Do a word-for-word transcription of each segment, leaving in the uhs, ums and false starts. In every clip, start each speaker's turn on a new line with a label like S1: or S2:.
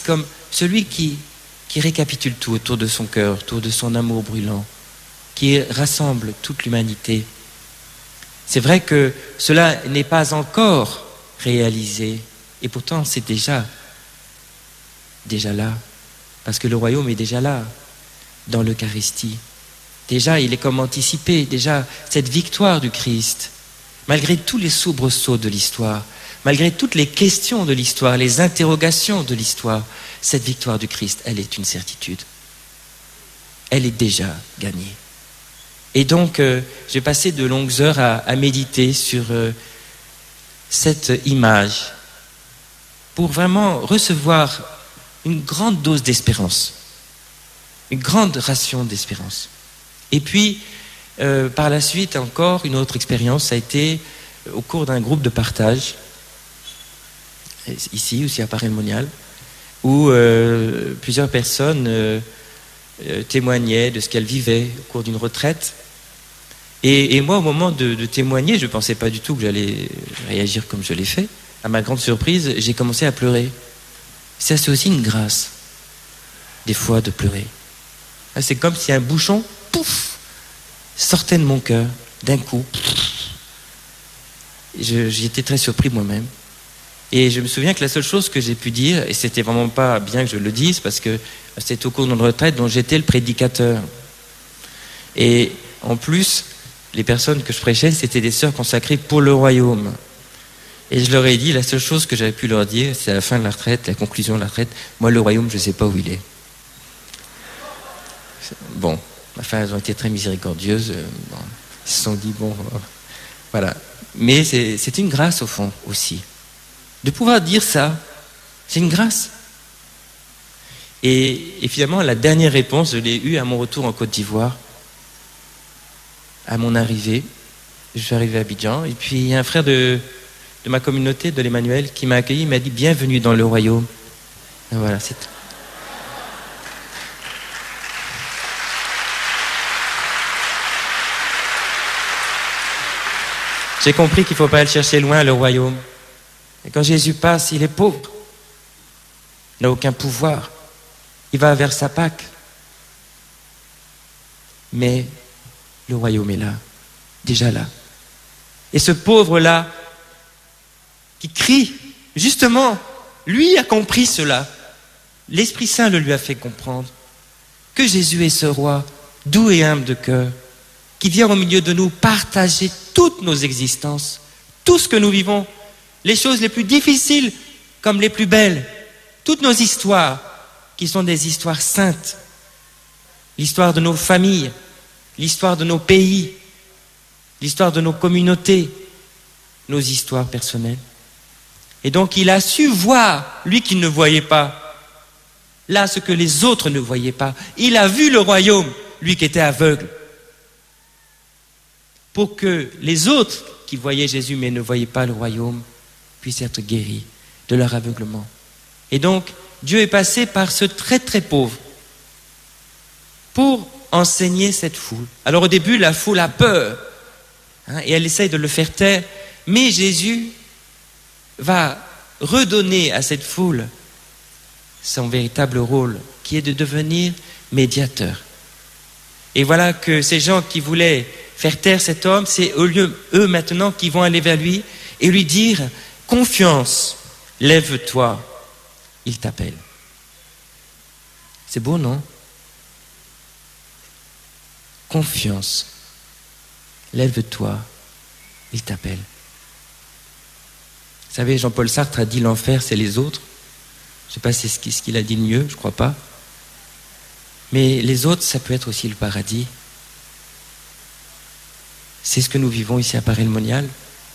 S1: comme celui qui, qui récapitule tout autour de son cœur, autour de son amour brûlant, qui rassemble toute l'humanité. C'est vrai que cela n'est pas encore réalisé, et pourtant c'est déjà, déjà là, parce que le royaume est déjà là, dans l'Eucharistie. Déjà, il est comme anticipé, déjà, cette victoire du Christ, malgré tous les soubresauts de l'histoire, malgré toutes les questions de l'histoire, les interrogations de l'histoire, cette victoire du Christ, elle est une certitude. Elle est déjà gagnée. Et donc, euh, j'ai passé de longues heures à, à méditer sur euh, cette image pour vraiment recevoir une grande dose d'espérance, une grande ration d'espérance. Et puis, euh, par la suite, encore une autre expérience, ça a été au cours d'un groupe de partage, ici aussi à Paray-le-Monial, où euh, plusieurs personnes euh, euh, témoignaient de ce qu'elles vivaient au cours d'une retraite. Et, et moi, au moment de, de témoigner, je ne pensais pas du tout que j'allais réagir comme je l'ai fait. À ma grande surprise, j'ai commencé à pleurer. Ça, c'est aussi une grâce, des fois, de pleurer. C'est comme si un bouchon, pouf, sortait de mon cœur, d'un coup. Je, j'étais très surpris moi-même. Et je me souviens que la seule chose que j'ai pu dire, et c'était vraiment pas bien que je le dise, parce que c'était au cours d'une retraite dont j'étais le prédicateur. Et en plus, les personnes que je prêchais, c'était des sœurs consacrées pour le royaume. Et je leur ai dit, la seule chose que j'avais pu leur dire, c'est à la fin de la retraite, la conclusion de la retraite, moi le royaume, je ne sais pas où il est. Bon, enfin, elles ont été très miséricordieuses. Bon, ils se sont dit, bon, voilà. Mais c'est, c'est une grâce au fond aussi. De pouvoir dire ça, c'est une grâce. Et, et finalement, la dernière réponse, je l'ai eue à mon retour en Côte d'Ivoire, à mon arrivée. Je suis arrivé à Abidjan, et puis il y a un frère de, de ma communauté, de l'Emmanuel, qui m'a accueilli, il m'a dit « Bienvenue dans le royaume ». Voilà, c'est tout. J'ai compris qu'il ne faut pas aller chercher loin, le royaume. Et quand Jésus passe, il est pauvre. Il n'a aucun pouvoir. Il va vers sa Pâque. Mais le royaume est là, déjà là. Et ce pauvre-là, qui crie, justement, lui a compris cela. L'Esprit Saint le lui a fait comprendre. Que Jésus est ce roi, doux et humble de cœur, qui vient au milieu de nous partager toutes nos existences, tout ce que nous vivons, les choses les plus difficiles comme les plus belles, toutes nos histoires qui sont des histoires saintes, l'histoire de nos familles, l'histoire de nos pays, l'histoire de nos communautés, nos histoires personnelles. Et donc il a su voir, lui qui ne voyait pas, là ce que les autres ne voyaient pas. Il a vu le royaume, lui qui était aveugle, pour que les autres qui voyaient Jésus mais ne voyaient pas le royaume puissent être guéris de leur aveuglement. Et donc, Dieu est passé par ce très très pauvre pour enseigner cette foule. Alors au début, la foule a peur, hein, et elle essaye de le faire taire, mais Jésus va redonner à cette foule son véritable rôle, qui est de devenir médiateur. Et voilà que ces gens qui voulaient faire taire cet homme, c'est au lieu, eux maintenant, qui vont aller vers lui et lui dire « Confiance, lève-toi, il t'appelle ». C'est beau, non? Confiance, lève-toi, il t'appelle. Vous savez, Jean-Paul Sartre a dit « L'enfer, c'est les autres ». Je ne sais pas si c'est ce qu'il a dit de mieux, je ne crois pas. Mais les autres, ça peut être aussi le paradis. C'est ce que nous vivons ici à Paray-le-Monial,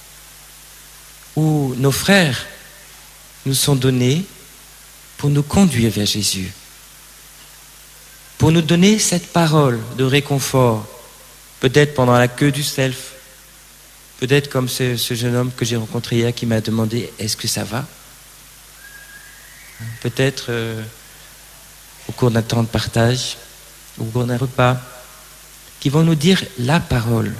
S1: où nos frères nous sont donnés pour nous conduire vers Jésus, pour nous donner cette parole de réconfort, peut-être pendant la queue du self, peut-être comme ce, ce jeune homme que j'ai rencontré hier qui m'a demandé « Est-ce que ça va ?» Peut-être euh, au cours d'un temps de partage, au cours d'un repas, qui vont nous dire la parole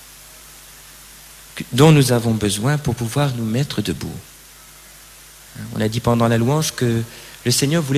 S1: dont nous avons besoin pour pouvoir nous mettre debout. On a dit pendant la louange que le Seigneur voulait